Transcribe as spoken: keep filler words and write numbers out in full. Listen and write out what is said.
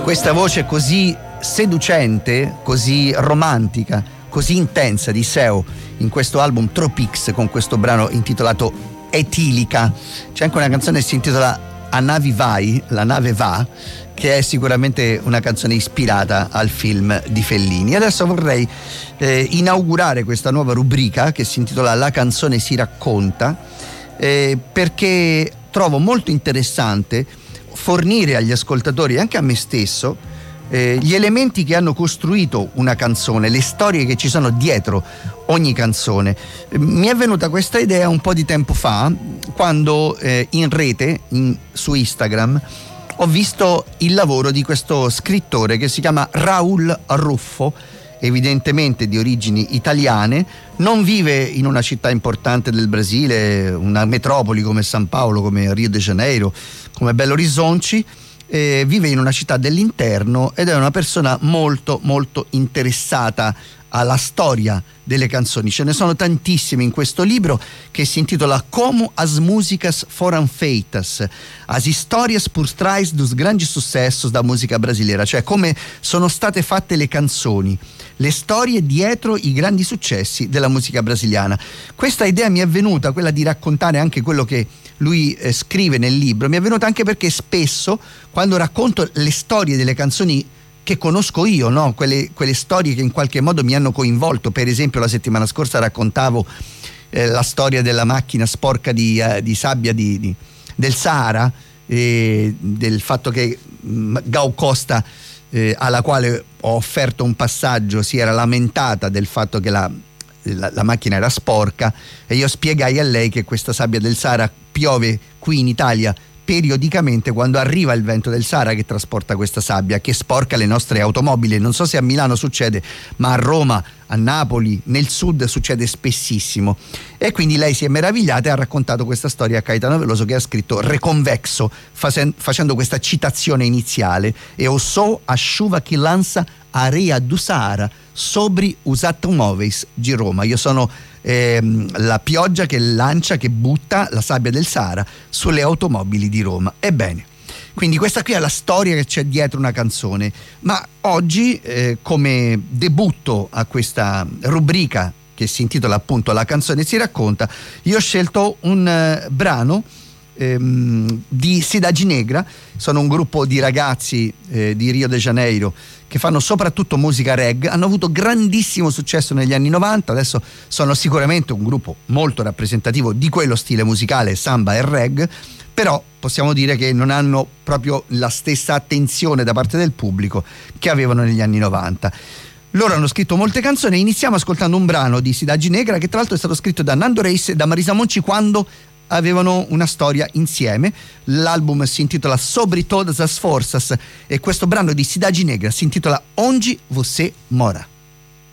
Questa voce così seducente, così romantica, così intensa di Seo in questo album Tropics, con questo brano intitolato Etilica. C'è anche una canzone che si intitola A Navi Vai, la nave va, che è sicuramente una canzone ispirata al film di Fellini. Adesso vorrei eh, inaugurare questa nuova rubrica che si intitola La canzone si racconta, eh, perché trovo molto interessante fornire agli ascoltatori e anche a me stesso eh, gli elementi che hanno costruito una canzone, le storie che ci sono dietro ogni canzone. Mi è venuta questa idea un po' di tempo fa, quando eh, in rete, in, su Instagram, ho visto il lavoro di questo scrittore che si chiama Raul Ruffo, evidentemente di origini italiane, non vive in una città importante del Brasile, una metropoli come San Paolo, come Rio de Janeiro, come Belo Horizonte, eh, vive in una città dell'interno ed è una persona molto molto interessata alla storia delle canzoni. Ce ne sono tantissime in questo libro, che si intitola Como as músicas foram feitas, as histórias por trás dos grandes sucessos da musica brasileira, cioè come sono state fatte le canzoni, le storie dietro i grandi successi della musica brasiliana. Questa idea mi è venuta, quella di raccontare anche quello che lui eh, scrive nel libro, mi è venuta anche perché spesso quando racconto le storie delle canzoni che conosco io, no? quelle, quelle storie che in qualche modo mi hanno coinvolto. Per esempio la settimana scorsa raccontavo eh, la storia della macchina sporca di, uh, di sabbia di, di, del Sahara, eh, del fatto che mh, Gal Costa, eh, alla quale ho offerto un passaggio, si era lamentata del fatto che la, la, la macchina era sporca, e io spiegai a lei che questa sabbia del Sahara piove qui in Italia periodicamente quando arriva il vento del Sahara, che trasporta questa sabbia che sporca le nostre automobili. Non so se a Milano succede, ma a Roma, a Napoli, nel sud succede spessissimo. E quindi lei si è meravigliata e ha raccontato questa storia a Caetano Veloso, che ha scritto Reconvexo, facendo questa citazione iniziale: Eu sou a chuva que lança areia do Sahara sobre os automóveis di Roma. Io sono ehm, la pioggia che lancia, che butta la sabbia del Sahara sulle automobili di Roma. Ebbene, quindi questa qui è la storia che c'è dietro una canzone. Ma oggi, eh, come debutto a questa rubrica che si intitola appunto La canzone si racconta, io ho scelto un uh, brano ehm, di Cidade Negra. Sono un gruppo di ragazzi eh, di Rio de Janeiro che fanno soprattutto musica reggae, hanno avuto grandissimo successo negli anni novanta, adesso sono sicuramente un gruppo molto rappresentativo di quello stile musicale, samba e reggae, però possiamo dire che non hanno proprio la stessa attenzione da parte del pubblico che avevano negli anni novanta. Loro hanno scritto molte canzoni e iniziamo ascoltando un brano di Cidade Negra, che tra l'altro è stato scritto da Nando Reis e da Marisa Monti quando avevano una storia insieme. L'album si intitola Sobre Todas as Forças e questo brano di Cidade Negra si intitola Onde Você Mora.